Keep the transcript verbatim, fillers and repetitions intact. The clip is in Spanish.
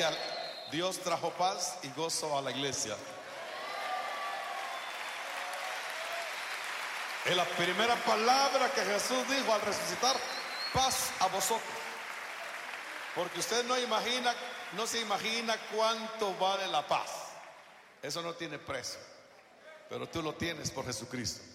al- Dios trajo paz y gozo a la iglesia. Es la primera palabra que Jesús dijo al resucitar: paz a vosotros. Porque usted no imagina, no se imagina cuánto vale la paz. Eso no tiene precio, pero tú lo tienes por Jesucristo.